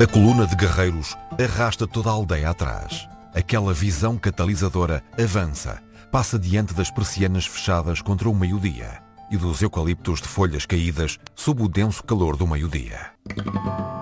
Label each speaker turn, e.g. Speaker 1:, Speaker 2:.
Speaker 1: A coluna de guerreiros arrasta toda a aldeia atrás. Aquela visão catalisadora avança, passa diante das persianas fechadas contra o meio-dia e dos eucaliptos de folhas caídas sob o denso calor do meio-dia.